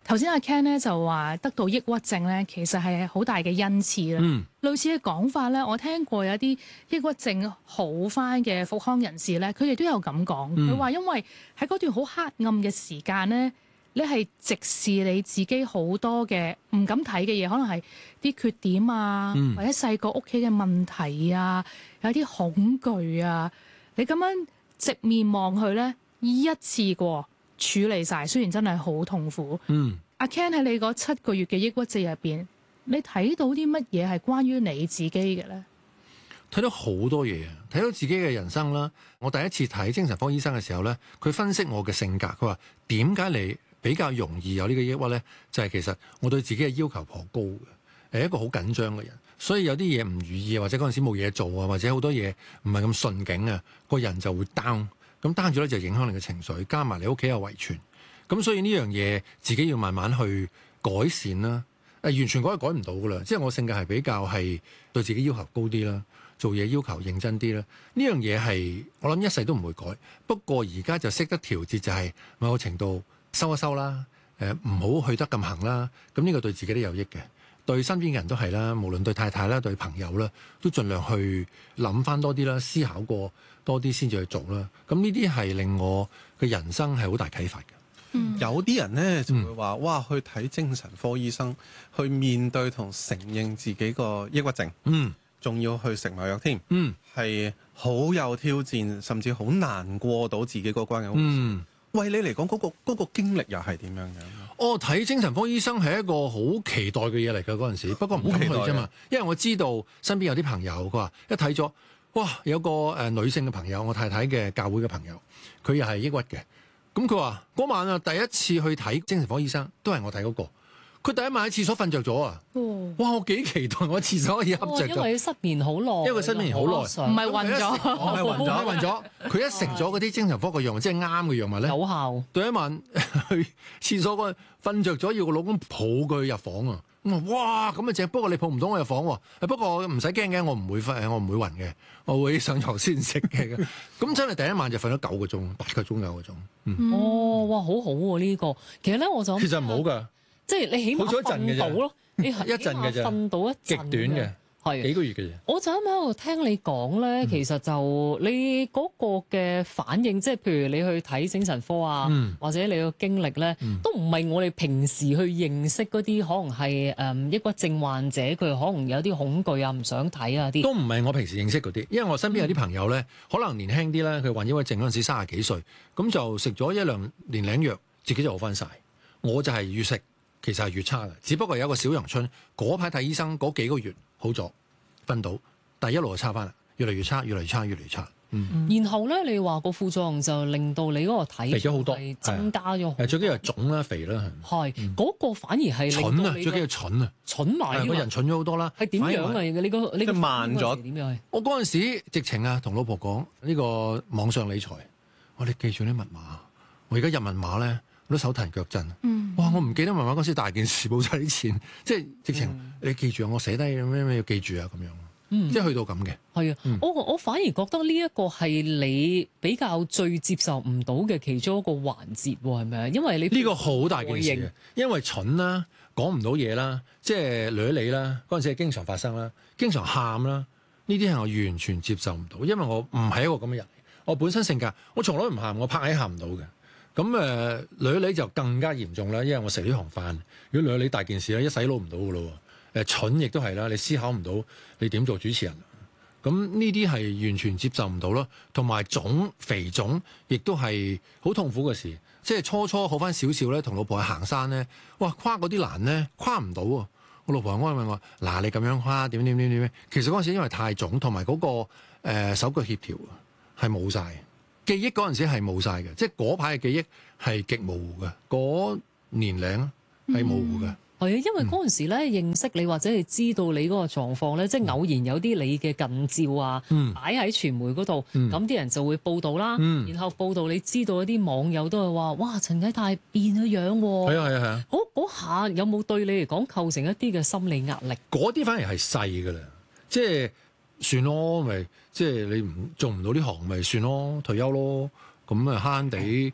頭先阿 Ken 咧就話得到抑鬱症咧，其實係好大嘅恩賜啦。類似嘅講法咧，我聽過有啲抑鬱症好翻嘅復康人士咧，佢哋都有咁講。佢話因為喺嗰段好黑暗嘅時間咧，你係直視你自己好多嘅唔敢睇嘅嘢，可能係啲缺點啊，或者細個屋企嘅問題啊，有啲恐懼啊，你咁樣直面望佢咧，一次過處理晒，雖然真係好痛苦。阿 Ken 喺你嗰7個月嘅抑鬱症入邊，你睇到啲乜嘢係關於你自己嘅咧？ 睇到好多嘢啊！睇到自己嘅人生啦。我第一次睇精神科醫生嘅時候咧，佢分析我嘅性格，佢話點解你比較容易有呢個抑鬱咧？就係其實我對自己嘅要求頗高嘅，係一個好緊張嘅人，所以有啲嘢唔如意啊，或者嗰陣時冇嘢做啊，或者好多嘢唔係咁順境啊，個人就會 down。咁 down 咗咧就影響你嘅情緒，加埋你屋企有遺傳。咁所以呢樣嘢自己要慢慢去改善啦。完全改唔到噶啦，即係我性格係比較係對自己要求高啲啦，做嘢要求認真啲啦。呢樣嘢係我諗一世都唔會改。不過而家就識得調節，就係某個程度收一收啦，唔好去得咁行啦。咁呢個對自己都有益嘅，對身邊嘅人都係啦，無論對太太啦、對朋友啦，都盡量去諗翻多啲啦，思考過多啲先至去做啦。咁呢啲係令我嘅人生係好大啟發嘅。 有啲人咧就會話：哇，去睇精神科醫生，去面對同承認自己個抑鬱症，仲要去食埋藥添，係好有挑戰，甚至好難過到自己嗰關嘅。為你嚟講，嗰個經歷又係點樣嘅？ 我睇精神科醫生係一個好期待嘅嘢嚟㗎嗰陣時，不過唔敢去啫嘛，因為我知道身邊有啲朋友，佢話一睇咗，哇，有個女性嘅朋友，我太太嘅教會嘅朋友，佢又係抑鬱嘅。咁佢話嗰晚啊，第一次去睇精神科醫生，都係我睇嗰個。佢第一晚喺廁所瞓着咗啊！哇，我幾期待我廁所可以瞌着。 因為失眠好耐， 因為失眠好耐， 唔係暈咗， 唔係暈咗。佢一食咗嗰啲精神科嘅藥物，即係啱嘅藥物咧， 有效。 第一晚去廁所嗰瞓着咗，要個老公抱佢入房啊！哇，咁啊正，不過你抱唔到我入房喎。不過唔使驚嘅，我唔會暈嘅，我會上床先食嘅。咁真係第一晚就瞓咗9個鐘、8個鐘、9個鐘。 哇，好好喎呢個。其實咧，我就其實唔好㗎， 即係你起碼瞓到咯，你一陣嘅啫， 瞓到一陣極短嘅。幾個月嘅啫， 我就啱啱喺度聽你講咧，其實就你嗰個嘅反應，即係譬如你去睇精神科啊，或者你個經歷咧，都唔係我哋平時去認識嗰啲可能係抑鬱症患者，佢可能有啲恐懼啊，唔想睇啊啲， 都唔係我平時認識嗰啲，因為我身邊有啲朋友咧，可能年輕啲咧，佢患抑鬱症嗰陣時30幾歲，咁就食咗1-2年零藥，自己就好翻晒。我就係越食其實係越差嘅，只不過有一個小陽春，嗰排睇醫生嗰幾個月好咗，瞓到，但係一路就差翻啦，越嚟越差，越嚟越差，越嚟越差。 然後咧，你話個副作用就令到你嗰個體肥咗好多， 增加咗。 最緊要係腫啦、肥啦， 係嗰個反而係蠢啊！最緊要蠢啊！ 蠢埋， 個人蠢咗好多啦。 係點樣啊？你個慢咗點樣？ 我嗰陣時直情啊，同老婆講呢個網上理財，我哋記住啲密碼。我而家入密碼咧，我都手騰腳震。哇！我唔記得密碼嗰時大件事，冇晒啲錢，即係直情你記住啊！我寫低咩要記住啊咁樣。即係去到咁嘅。 係啊，我反而覺得呢一個係你比較最接受唔到嘅其中一個環節喎，係咪啊？因為你呢個好大件事嘅，因為蠢啦，講唔到嘢啦，即係捋你啦，嗰陣時係經常發生啦，經常喊啦，呢啲係我完全接受唔到，因為我唔係一個咁嘅人，我本身性格我從來唔喊，我拍起喊唔到嘅。咁捋你就更加嚴重啦，因為我食呢行飯，如果捋你大件事咧，一洗腦唔到噶咯。蠢亦都係啦，你思考唔到，你點做主持人？咁呢啲係完全接受唔到咯。同埋肥腫，亦都係好痛苦嘅事。即係初初好翻少少咧，同老婆去行山咧，哇，跨嗰啲欄咧，跨唔到啊！我老婆安慰我：嗱，你咁樣跨點？其實嗰陣時因為太腫，同埋嗰個手腳協調係冇晒，記憶嗰陣時係冇晒嘅，即係嗰排嘅記憶係極模糊嘅，嗰年齡係模糊嘅。 係啊，因為嗰陣時咧認識你或者係知道你嗰個狀況咧，即係偶然有啲你嘅近照啊，擺喺傳媒嗰度，咁啲人就會報導啦。然後報導你知道一啲網友都係話：哇，陳啟泰變咗樣喎。係啊。嗰下有冇對你嚟講構成一啲嘅心理壓力？ 嗰啲反而係細㗎啦，即係算咯，咪即係你做唔到呢行咪算咯，退休咯，咁啊慳地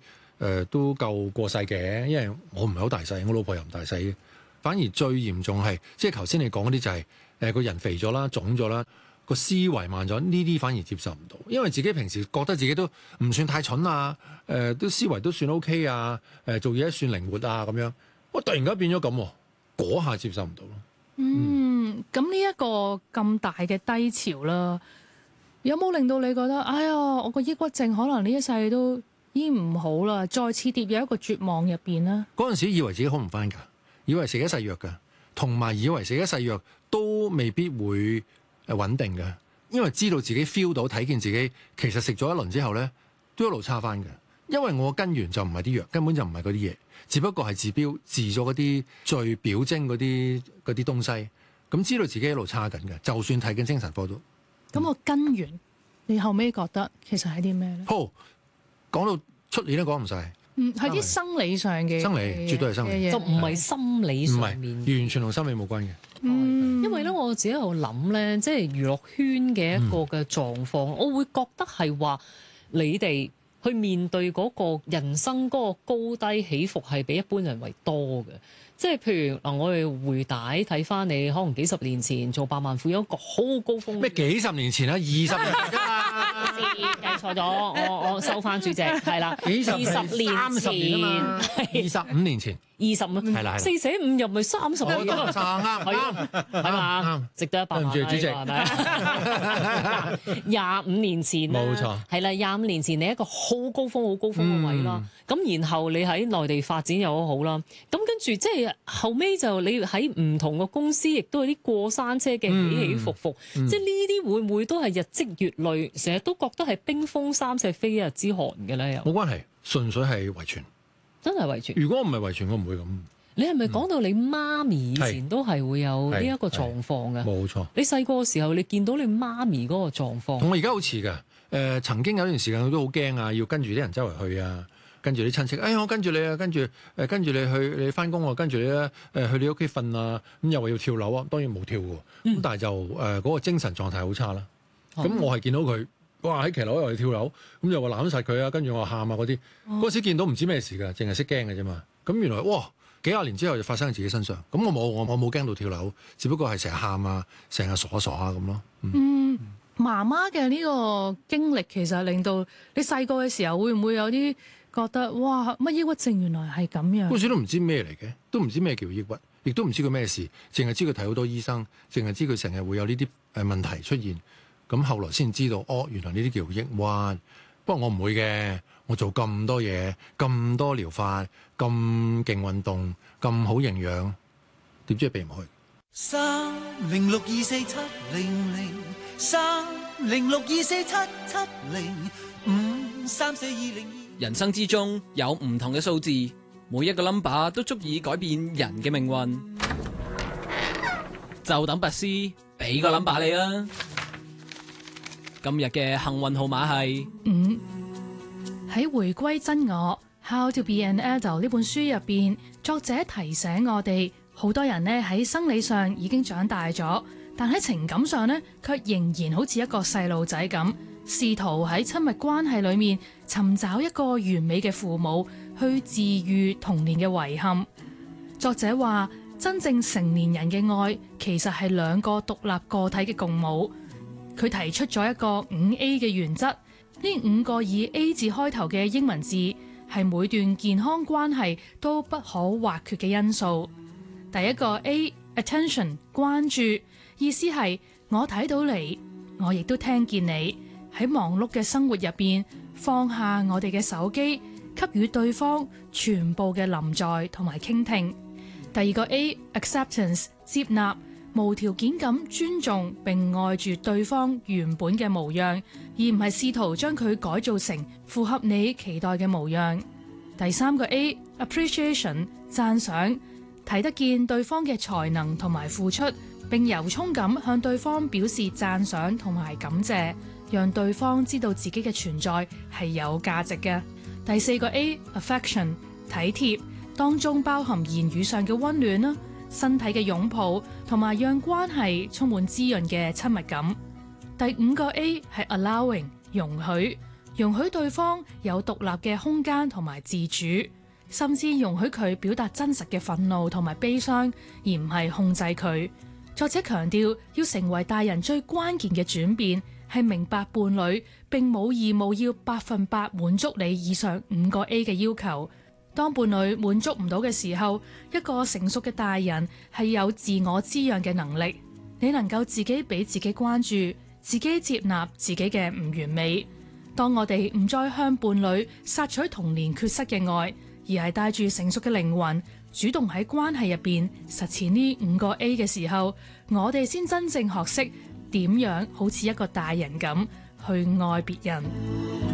都夠過世嘅，因為我唔係好大細，我老婆又唔大細嘅。反而最嚴重係即係頭先你講嗰啲就係個人肥咗啦、腫咗啦、個思維慢咗，呢啲反而接受唔到，因為自己平時覺得自己都唔算太蠢啊，都思維都算 OK 啊，做嘢都算靈活啊咁樣，我突然間變咗咁，嗰下接受唔到咯。 咁呢一個咁大嘅低潮啦，有冇令到你覺得，哎呀，我個抑鬱症可能呢一世都醫唔好啦，再次跌入一個絕望入邊呢？ 嗰陣時以為自己好唔翻㗎，以為食一世藥㗎，同埋以為食一世藥都未必會穩定嘅，因為知道自己 feel 到睇見自己其實食咗一輪之後咧，都一路差翻嘅。因為我根源就唔係啲藥，根本就唔係嗰啲嘢，只不過係治標治咗嗰啲最表徵嗰啲東西。咁知道自己一路差緊嘅，就算睇緊精神科都。 咁個根源，你後尾覺得其實係啲咩咧？ 好，講到出年都講唔晒。 係啲生理上嘅， 生理絕對係生理， 就唔係心理上面， 完全同心理冇關嘅。 因為咧，我自己喺度諗咧，即係娛樂圈嘅一個嘅狀況，我會覺得係話你哋去面對嗰個人生嗰個高低起伏係比一般人為多嘅。即係譬如嗱，我哋回帶睇翻你，可能幾十年前做百萬富翁一個好高峰。 咩幾十年前啊？20年前啊！ 計錯咗，我收翻主席，係啦， 幾十年前 30年啊嘛，25年前。 25係啦，4寫5又咪30年咯，係嘛？值得100萬。對唔住主席，係咪？25年前冇錯， 係啦，25年前你一個好高峰嘅位啦，咁然後你喺內地發展又好啦，咁跟住即係後尾就你喺唔同嘅公司，亦都有啲過山車嘅起起伏伏，即係呢啲會唔會都係日積月累，成日都覺得係冰封三尺非一日之寒嘅咧？又冇關係，純粹係遺傳。 真係遺傳。 如果我唔係遺傳，我唔會咁。 你係咪講到你媽咪以前都係會有呢一個狀況嘅？ 冇錯。 你細個嘅時候，你見到你媽咪嗰個狀況， 同我而家好似㗎。曾經有段時間，我都好驚啊，要跟住啲人周圍去啊，跟住啲親戚，我跟住你啊，跟住你去你翻工啊，跟住你咧去你屋企瞓啊，咁又話要跳樓啊，當然冇跳喎。咁但係就嗰個精神狀態好差啦。咁我係見到佢。哇！喺騎樓又去跳樓，咁又話攬實佢啊，跟住我喊啊嗰啲。嗰時見到唔知咩事㗎，淨係識驚嘅啫嘛。咁原來哇，幾廿年之後就發生喺自己身上。咁我冇驚到跳樓，只不過係成日喊啊，成日傻啊咁咯。 媽媽嘅呢個經歷其實令到你細個嘅時候會唔會有啲覺得哇乜抑鬱症原來係咁樣？ 嗰時都唔知咩嚟嘅，都唔知咩叫抑鬱，亦都唔知佢咩事，淨係知佢睇好多醫生，淨係知佢成日會有呢啲問題出現。咁後來先知道，原來呢啲叫抑鬱。不過我唔會嘅，我做咁多嘢，咁多療法，咁勁運動，咁好營養，點知係避唔去 ？306247053462477053420。人生之中有唔同嘅數字，每一個 number 都足以改變人嘅命運。就等拔絲俾個 number 你啦。今日嘅幸運號碼係 5。喺回歸真我 How to be an adult 呢本書入邊，作者提醒我哋，好多人呢喺生理上已經長大咗，但喺情感上呢，卻仍然好似一個細路仔咁，試圖喺親密關係裏面尋找一個完美嘅父母，去治癒童年嘅遺憾。作者話，真正成年人嘅愛，其實係兩個獨立個體嘅共舞。佢提出咗一個5A 嘅原則，呢5個以 A 字開頭嘅英文字係每段健康關係都不可或缺嘅因素。第一個 A attention 關注，意思係我睇到你，我亦都聽見你。喺忙碌嘅生活入邊，放下我哋嘅手機，給予對方全部嘅臨在同埋傾聽。第二個 A acceptance 接納，無條件咁尊重並愛住對方原本嘅模樣，而唔係試圖將佢改造成符合你期待嘅模樣。第三個 A appreciation 讚賞，睇得見對方嘅才能同埋付出，並由衷咁向對方表示讚賞同埋感謝，讓對方知道自己嘅存在係有價值嘅。第四個 A affection 體貼，當中包含言語上嘅溫暖啦，身體嘅擁抱同埋讓關係充滿滋潤嘅親密感。第5個 A 係 allowing 容許， 容許對方有獨立嘅空間同埋自主，甚至容許佢表達真實嘅憤怒同埋悲傷，而唔係控制佢。作者強調，要成為大人最關鍵嘅轉變係明白伴侶並冇義務要100%滿足你以上5個 A 嘅要求。當伴侶滿足唔到嘅時候，一個成熟嘅大人係有自我滋養嘅能力。你能夠自己俾自己關注，自己接納自己嘅唔完美。當我哋唔再向伴侶索取童年缺失嘅愛，而係帶住成熟嘅靈魂，主動喺關係入邊實踐呢5個 A 嘅時候，我哋先真正學識點樣好似一個大人咁去愛別人。